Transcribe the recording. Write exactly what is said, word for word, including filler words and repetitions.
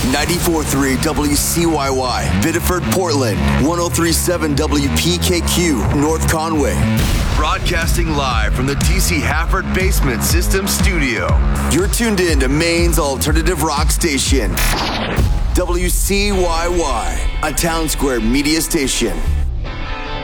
ninety-four point three W C Y Y, Biddeford, Portland, one oh three point seven W P K Q, North Conway. Broadcasting live from the D C Hafford Basement System Studio. You're tuned in to Maine's alternative rock station, W C Y Y, a Town Square media station.